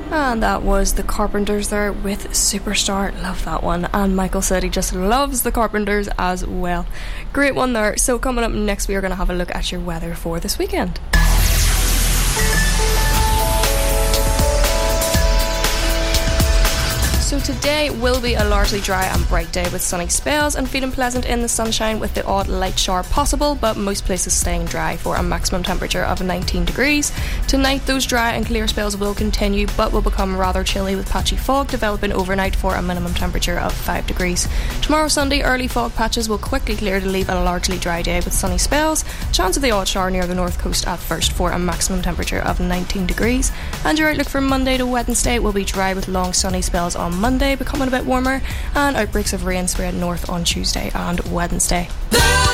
And that was The Carpenters there with Superstar. Love that one. And Michael said he just loves The Carpenters as well. Great one there. So coming up next, we are going to have a look at your weather for this weekend. So today will be a largely dry and bright day with sunny spells and feeling pleasant in the sunshine with the odd light shower possible, but most places staying dry for a maximum temperature of 19 degrees. Tonight those dry and clear spells will continue but will become rather chilly with patchy fog developing overnight for a minimum temperature of 5 degrees. Tomorrow Sunday early fog patches will quickly clear to leave a largely dry day with sunny spells, chance of the odd shower near the north coast at first for a maximum temperature of 19 degrees. And your outlook for Monday to Wednesday will be dry with long sunny spells on Monday, becoming a bit warmer, and outbreaks of rain spread north on Tuesday and Wednesday.